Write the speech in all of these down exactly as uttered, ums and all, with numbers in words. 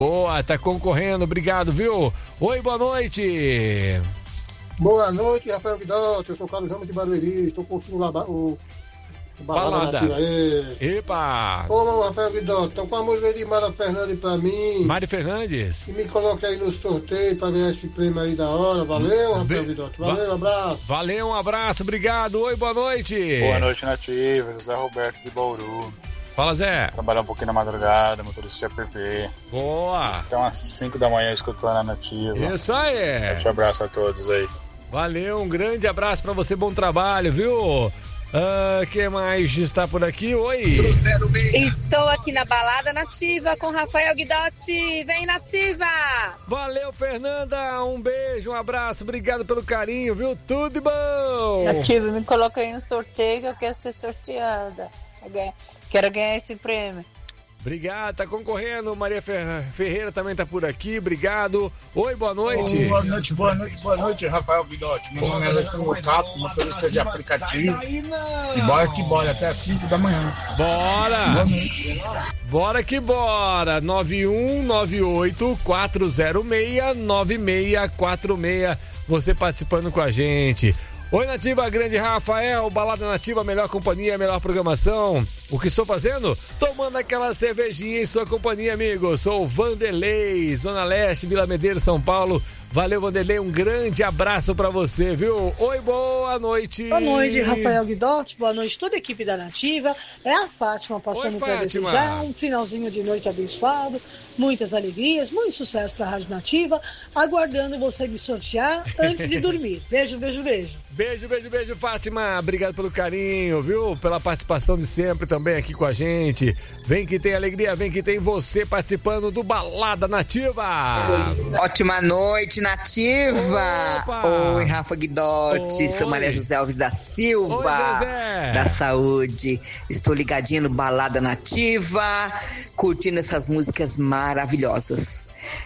Boa, tá concorrendo, obrigado, viu? Oi, boa noite. Boa noite, Rafael Guidotti, eu sou o Carlos Ramos de Barueri, estou curtindo lá o, o Balada Nativa aí. Epa! Ô, Rafael Guidotti, então com a música de Mara Fernandes pra mim. Mari Fernandes. E me coloque aí no sorteio pra ganhar esse prêmio aí da hora, valeu, Rafael Guidotti, valeu, um abraço. Valeu, um abraço, obrigado, oi, boa noite. Boa noite, Nativa, José Roberto de Bauru. Fala, Zé. Trabalhar um pouquinho na madrugada, motorista de A P P. Boa. Até umas cinco da manhã escutando a Nativa. Isso aí. Um abraço a todos aí. Valeu, um grande abraço pra você, bom trabalho, viu? Ah, quem mais está por aqui? Oi. Estou aqui na Balada Nativa com Rafael Guidotti. Vem, Nativa! Valeu, Fernanda. Um beijo, um abraço. Obrigado pelo carinho, viu? Tudo de bom. Nativa, me coloca aí no sorteio que eu quero ser sorteada. Quero ganhar esse prêmio. Obrigado, tá concorrendo. Maria Ferreira também tá por aqui, obrigado. Oi, boa noite. Oh, boa noite, boa noite, boa noite, Rafael Guidotti. Meu nome é Alessandro Capo, motorista de aplicativo. E bora que bora, até às cinco da manhã. Bora! Boa noite. Bora que bora! nove um nove oito quatro zero seis nove seis quatro seis. Você participando com a gente. Oi, Nativa, grande Rafael, Balada Nativa, melhor companhia, melhor programação. O que estou fazendo? Tomando aquela cervejinha em sua companhia, amigo. Sou o Vanderlei, Zona Leste, Vila Medeiros, São Paulo. Valeu, Vanderlei, um grande abraço pra você, viu? Oi, boa noite. Boa noite, Rafael Guidotti, boa noite toda a equipe da Nativa. É a Fátima passando para desejar um finalzinho de noite abençoado, muitas alegrias, muito sucesso pra Rádio Nativa, aguardando você me sortear antes de dormir. Beijo, beijo, beijo. Beijo, beijo, beijo, Fátima. Obrigado pelo carinho, viu? Pela participação de sempre também aqui com a gente. Vem que tem alegria, vem que tem você participando do Balada Nativa. Ótima noite, Nativa. Opa. Oi, Rafa Guidotti. Oi. Sou Maria José Alves da Silva. Oi, Zezé. Da Saúde. Estou ligadinha no Balada Nativa, curtindo essas músicas maravilhosas.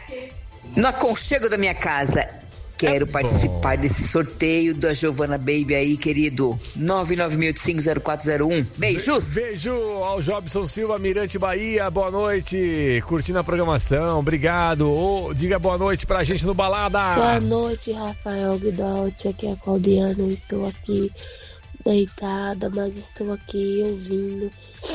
No aconchego da minha casa. Quero é participar desse sorteio da Giovana Baby aí, querido. nove nove oito cinco zero quatro zero um. Beijos! Beijo ao Jobson Silva, Mirante Bahia. Boa noite. Curtindo a programação. Obrigado. Oh, diga boa noite pra gente no Balada. Boa noite, Rafael Guidotti. Aqui é a Claudiana. Eu estou aqui deitada, mas estou aqui ouvindo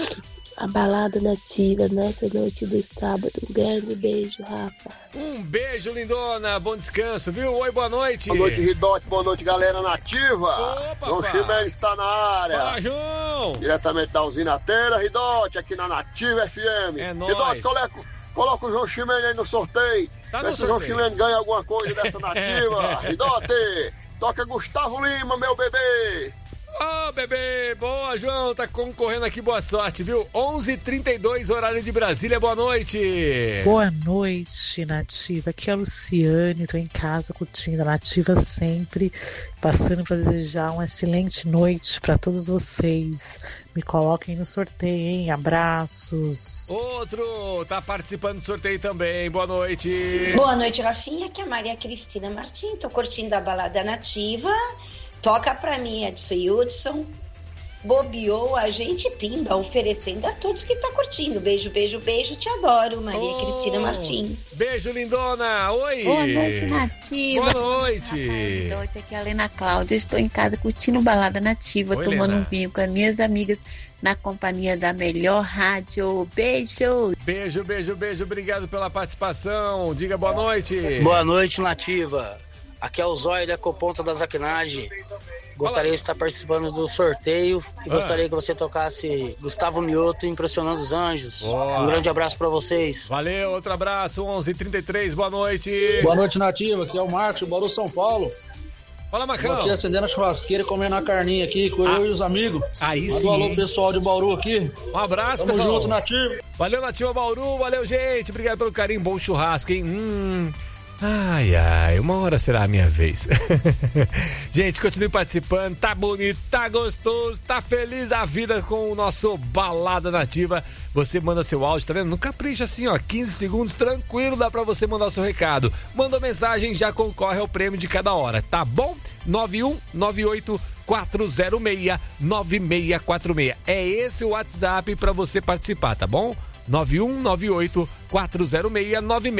a Balada Nativa nessa noite do sábado. Um grande beijo, Rafa. Um beijo, lindona. Bom descanso, viu? Oi, boa noite. Boa noite, Guidotti. Boa noite, galera Nativa. Opa, João Chimenez está na área. Fala, João. Diretamente da usina Teira, Guidotti, aqui na Nativa F M. É nóis. Guidotti, coloca, coloca o João Chimenez aí no sorteio. Tá Vê no se o João sorteio. Chimenez ganha alguma coisa dessa Nativa. Guidotti, toca Gustavo Lima, meu bebê. Ô, oh, bebê, boa, João, tá concorrendo aqui, boa sorte, viu? onze e trinta e dois, horário de Brasília, boa noite. Boa noite, Nativa, aqui é a Luciane, tô em casa curtindo a Nativa sempre, passando para desejar uma excelente noite para todos vocês. Me coloquem no sorteio, hein? Abraços. Outro, tá participando do sorteio também, boa noite. Boa noite, Rafinha, aqui é a Maria Cristina Martins, tô curtindo a Balada Nativa. Toca pra mim, Edson Hudson. Bobeou a gente pimba, oferecendo a todos que tá curtindo. Beijo, beijo, beijo. Te adoro, Maria oh, Cristina Martins. Beijo, lindona. Oi. Boa noite, Nativa. Boa noite. Boa noite, aqui é a Lena Cláudia. Estou em casa curtindo Balada Nativa, Oi, tomando Lena. um vinho com as minhas amigas na companhia da melhor rádio. Beijo. Beijo, beijo, beijo. Obrigado pela participação. Diga boa noite. Boa noite, Nativa. Aqui é o Zóio da Ecoponta da Zaquinagem. Gostaria de estar participando do sorteio e ah. gostaria que você tocasse Gustavo Mioto, Impressionando os Anjos. Boa. Um grande abraço para vocês. Valeu, outro abraço, onze e trinta e três, boa noite. Boa noite, Nativa, aqui é o Marcos, Bauru, São Paulo. Fala, Marcão. Tô aqui acendendo a churrasqueira e comendo a carninha aqui, com ah. eu e os amigos. Aí Manda sim. um alô pessoal de Bauru aqui. Um abraço, Tamo pessoal. junto, Nativa. Valeu, Nativa Bauru, valeu, gente. Obrigado pelo carinho, bom churrasco, hein? Hum... Ai, ai, uma hora será a minha vez. Gente, continue participando, tá bonito, tá gostoso, tá feliz a vida com o nosso Balada Nativa. Você manda seu áudio, tá vendo? No capricho assim, ó, quinze segundos, tranquilo, dá pra você mandar o seu recado. Manda mensagem, já concorre ao prêmio de cada hora, tá bom? nove um nove oito quatro zero seis nove seis quatro seis. É esse o WhatsApp pra você participar, tá bom? nove um nove oito quatro zero seis nove seis.